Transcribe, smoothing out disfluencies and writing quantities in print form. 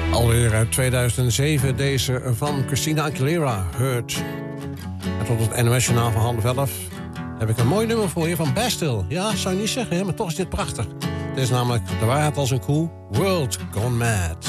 Alweer uit 2007 deze van Christina Aguilera, Hurt. En tot het NOS-journaal van 11:30 heb ik een mooi nummer voor je van Bastille. Ja, zou je niet zeggen, hè? Maar toch is dit prachtig. Het is namelijk de waarheid als een koe, World Gone Mad.